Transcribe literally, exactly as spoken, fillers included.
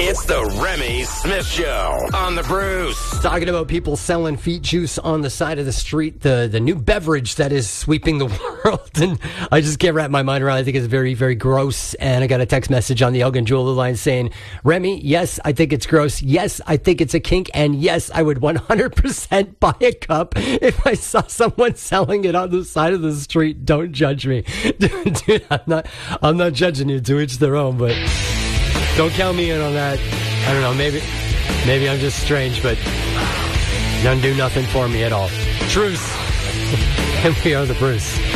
It's the Remy Smith Show on the Bruce. Talking about people selling feet juice on the side of the street, the, the new beverage that is sweeping the world. And I just can't wrap my mind around it. I think it's very, very gross. And I got a text message on the Elgin Jeweler line saying, Remy, yes, I think it's gross. Yes, I think it's a kink. And yes, I would one hundred percent buy a cup if I saw someone selling it on the side of the street. Don't judge me. Dude, I'm not, I'm not judging you. To each their own, but don't count me in on that. I don't know, maybe maybe I'm just strange, but none do nothing for me at all. Truce. And we are the Bruce.